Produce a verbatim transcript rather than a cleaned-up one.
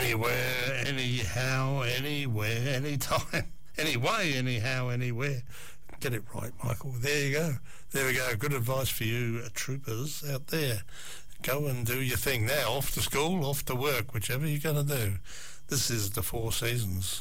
Anywhere, anyhow, anywhere, anytime, anyway, anyhow, anywhere. Get it right, Michael. There you go. There we go. Good advice for you uh, troopers out there. Go and do your thing now. Off to school, off to work, whichever you're going to do. This is the Four Seasons.